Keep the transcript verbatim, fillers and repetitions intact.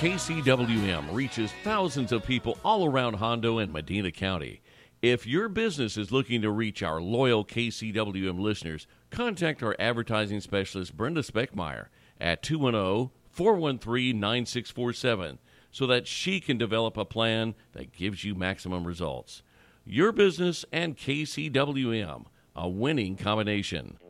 K C W M reaches thousands of people all around Hondo and Medina County. If your business is looking to reach our loyal K C W M listeners, contact our advertising specialist, Brenda Speckmeyer, at two one zero, four one three, nine six four seven so that she can develop a plan that gives you maximum results. Your business and K C W M, a winning combination.